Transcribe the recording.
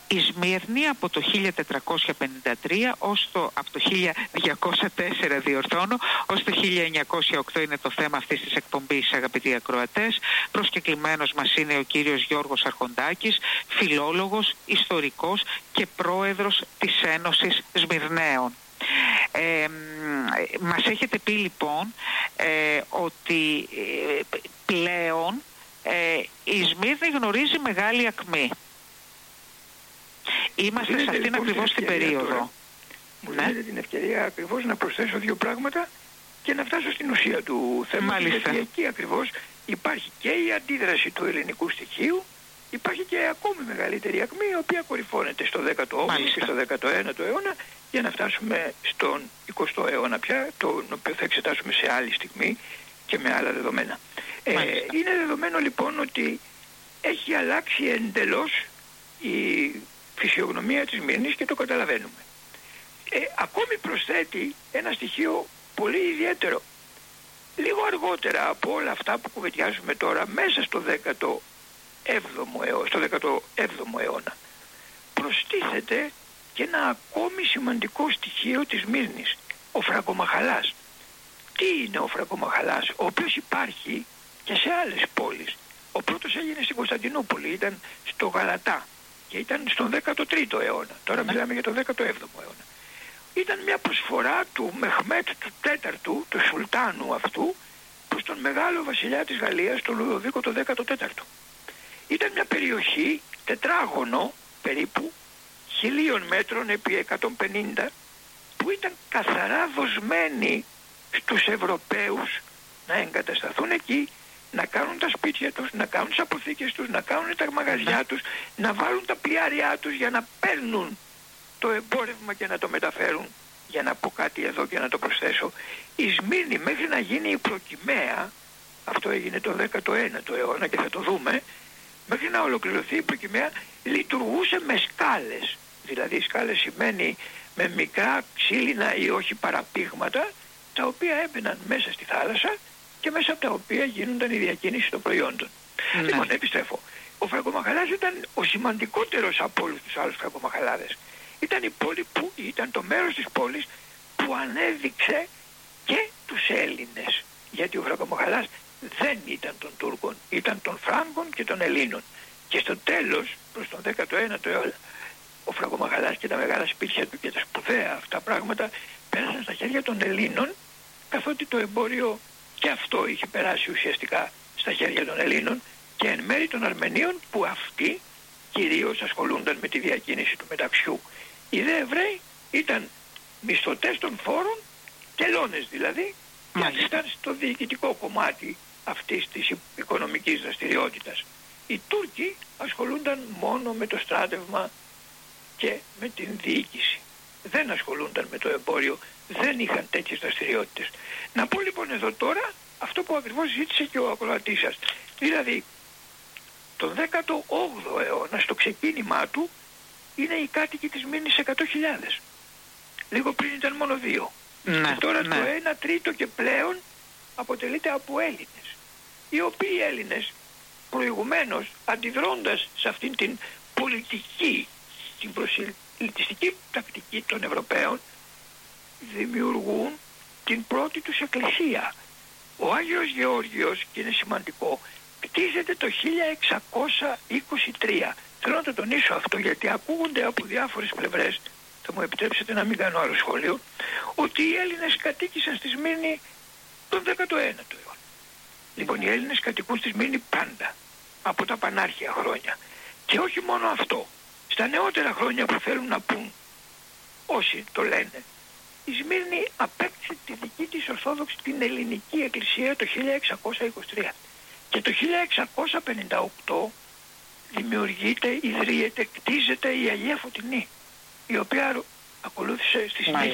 Η Σμύρνη από το 1453 από το 1204 διορθώνω, ως το 1908 είναι το θέμα αυτής της εκπομπής, αγαπητοί ακροατές. Προσκεκλημένος μας είναι ο κύριος Γιώργος Αρχοντάκης, φιλόλογος, ιστορικός και πρόεδρος της Ένωσης Σμυρναίων. Μας έχετε πει λοιπόν ότι πλέον η Σμύρνη γνωρίζει μεγάλη ακμή. Είμαστε σε αυτήν ακριβώς την περίοδο. Μου δίνετε την ευκαιρία ακριβώς να προσθέσω δύο πράγματα και να φτάσω στην ουσία του θέματος. Γιατί εκεί ακριβώς υπάρχει και η αντίδραση του ελληνικού στοιχείου, υπάρχει και ακόμη μεγαλύτερη ακμή, η οποία κορυφώνεται στο 18ο και στο 19ο αιώνα, για να φτάσουμε στον 20ο αιώνα πια, τον οποίο θα εξετάσουμε σε άλλη στιγμή και με άλλα δεδομένα. Είναι δεδομένο λοιπόν ότι έχει αλλάξει εντελώς η φυσιογνωμία της Σμύρνης και το καταλαβαίνουμε. Ακόμη προσθέτει ένα στοιχείο πολύ ιδιαίτερο. Λίγο αργότερα από όλα αυτά που κουβεντιάζουμε τώρα, μέσα στο 17ο αιώνα, προστίθεται και ένα ακόμη σημαντικό στοιχείο της Σμύρνης, ο Φραγκομαχαλάς. Τι είναι ο Φραγκομαχαλάς, ο οποίος υπάρχει και σε άλλες πόλεις? Ο πρώτος έγινε στην Κωνσταντινούπολη, ήταν στο Γαλατά και ήταν στον 13ο αιώνα. Τώρα μιλάμε για τον 17ο αιώνα. Ήταν μια προσφορά του Μεχμέτ του τέταρτου, του Σουλτάνου αυτού, προς τον μεγάλο βασιλιά της Γαλλίας, τον Λουδοβίκο το 14ο. Ήταν μια περιοχή τετράγωνο περίπου, 1000 μέτρων επί 150, που ήταν καθαρά δοσμένη στους Ευρωπαίους να εγκατασταθούν εκεί, να κάνουν τα σπίτια τους, να κάνουν τις αποθήκες τους, να κάνουν τα μαγαζιά τους, να βάλουν τα πλοιάρια τους για να παίρνουν το εμπόρευμα και να το μεταφέρουν. Για να πω κάτι εδώ και να το προσθέσω, η Σμύρνη μέχρι να γίνει η Προκυμαία, αυτό έγινε το 19ο αιώνα και θα το δούμε, μέχρι να ολοκληρωθεί η Προκυμαία λειτουργούσε με σκάλες. Δηλαδή σκάλες σημαίνει με μικρά ξύλινα ή όχι παραπήγματα, τα οποία έμπαιναν μέσα στη θάλασσα και μέσα από τα οποία γίνονταν η διακίνηση των προϊόντων. Λοιπόν, επιστρέφω. Ο Φραγκομαχαλάς ήταν ο σημαντικότερος από όλους τους άλλους Φραγκομαχαλάδες. Ήταν η πόλη που ήταν το μέρος της πόλης που ανέδειξε και τους Έλληνες. Γιατί ο Φραγκομαχαλάς δεν ήταν των Τούρκων, ήταν των Φράγκων και των Ελλήνων. Και στο τέλος, προς τον 19ο αιώνα, ο Φραγκομαχαλάς και τα μεγάλα σπίτια του και τα σπουδαία αυτά πράγματα πέρασαν στα χέρια των Ελλήνων, καθότι το εμπόριο και αυτό είχε περάσει ουσιαστικά στα χέρια των Ελλήνων και εν μέρει των Αρμενίων, που αυτοί κυρίως ασχολούνταν με τη διακίνηση του μεταξιού. Οι δε Εβραίοι ήταν μισθωτές των φόρων, τελώνες δηλαδή, και ήταν στο διοικητικό κομμάτι αυτής της οικονομικής δραστηριότητας. Οι Τούρκοι ασχολούνταν μόνο με το στράτευμα και με την διοίκηση. Δεν ασχολούνταν με το εμπόριο, δεν είχαν τέτοιες δραστηριότητες. Να πω λοιπόν εδώ τώρα αυτό που ακριβώς ζήτησε και ο ακροατής σας. Δηλαδή, τον 18ο αιώνα, στο ξεκίνημά του, είναι οι κάτοικοι της Σμύρνης 100.000. Λίγο πριν ήταν μόνο 2. Και τώρα το 1 τρίτο και πλέον αποτελείται από Έλληνες. Οι οποίοι Έλληνες προηγουμένως, αντιδρώντας σε αυτήν την πολιτική, την προσελκυστική τακτική των Ευρωπαίων, δημιουργούν την πρώτη τους εκκλησία. Ο Άγιος Γεώργιος, και είναι σημαντικό, κτίζεται το 1623. Θέλω να το τονίσω αυτό, γιατί ακούγονται από διάφορες πλευρές, θα μου επιτρέψετε να μην κάνω άλλο σχόλιο, ότι οι Έλληνες κατοίκησαν στη Σμύρνη τον 19ο αιώνα. Λοιπόν, οι Έλληνες κατοικούν στη Σμύρνη πάντα, από τα πανάρχια χρόνια. Και όχι μόνο αυτό. Στα νεότερα χρόνια που θέλουν να πούν όσοι το λένε, η Σμύρνη απέκτησε τη δική της Ορθόδοξη, την ελληνική εκκλησία, το 1623. Και το 1658 δημιουργείται, ιδρύεται, κτίζεται η Αγία Φωτεινή, η οποία ακολούθησε στη συνέχεια